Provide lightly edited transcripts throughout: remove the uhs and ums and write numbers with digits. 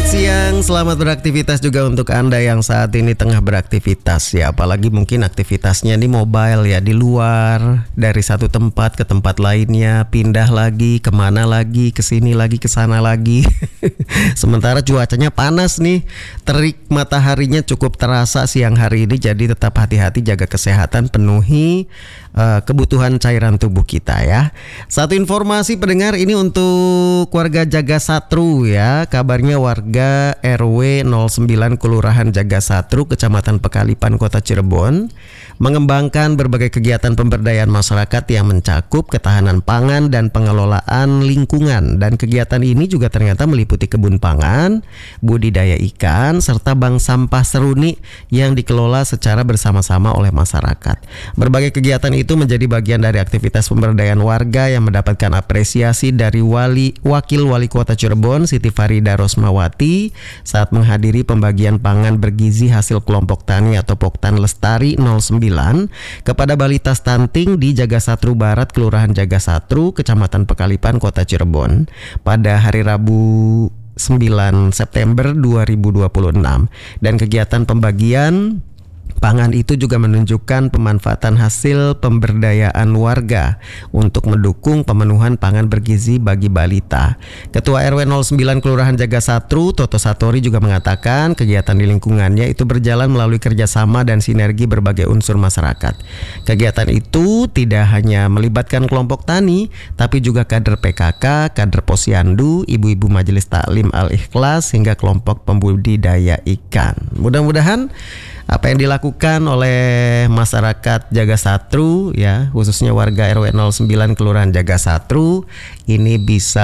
siang, selamat beraktivitas juga untuk Anda yang saat ini tengah beraktivitas ya. Apalagi mungkin aktivitasnya di mobile ya, di luar, dari satu tempat ke tempat lainnya, pindah lagi, kemana lagi, kesini lagi, kesana lagi. Sementara cuacanya panas nih, terik mataharinya cukup terasa siang hari ini. Jadi tetap hati-hati, jaga kesehatan, penuhi kebutuhan cairan tubuh kita ya. Satu informasi pendengar, ini untuk warga Jagasatru ya. Kabarnya warga RW 09 Kelurahan Jagasatru, Kecamatan Pekalipan, Kota Cirebon mengembangkan berbagai kegiatan pemberdayaan masyarakat yang mencakup ketahanan pangan dan pengelolaan lingkungan. Dan kegiatan ini juga ternyata meliputi kebun pangan, budidaya ikan, serta bank sampah seruni yang dikelola secara bersama-sama oleh masyarakat. Berbagai kegiatan itu menjadi bagian dari aktivitas pemberdayaan warga yang mendapatkan apresiasi dari Wakil Wali Kota Cirebon Siti Farida Rosmawati saat menghadiri pembagian pangan bergizi hasil kelompok tani atau Poktan Lestari 09 kepada balita stunting di Jagasatru Barat, Kelurahan Jagasatru, Kecamatan Pekalipan, Kota Cirebon pada hari Rabu 9 September 2026. Dan kegiatan pembagian pangan itu juga menunjukkan pemanfaatan hasil pemberdayaan warga untuk mendukung pemenuhan pangan bergizi bagi balita. Ketua RW 09 Kelurahan Jagasatru, Toto Satori, juga mengatakan kegiatan di lingkungannya itu berjalan melalui kerjasama dan sinergi berbagai unsur masyarakat. Kegiatan itu tidak hanya melibatkan kelompok tani, tapi juga kader PKK, kader Posyandu, ibu-ibu Majelis Taklim Al-Ikhlas, hingga kelompok pembudidaya ikan. Mudah-mudahan apa yang dilakukan oleh masyarakat Jagasatru ya, khususnya warga RW 09 Kelurahan Jagasatru, ini bisa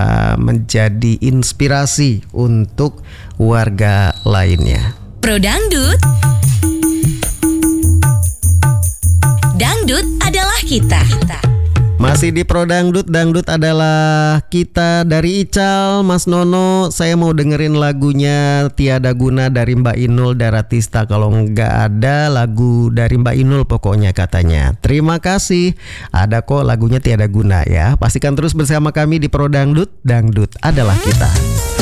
menjadi inspirasi untuk warga lainnya. Pro Dangdut, Dangdut adalah kita. Masih di Pro Dangdut, Dangdut adalah kita. Dari Ical, Mas Nono, saya mau dengerin lagunya Tiada Guna dari Mbak Inul Daratista. Kalau nggak ada lagu dari Mbak Inul pokoknya katanya. Terima kasih. Ada kok lagunya Tiada Guna ya. Pastikan terus bersama kami di Pro Dangdut, Dangdut adalah kita.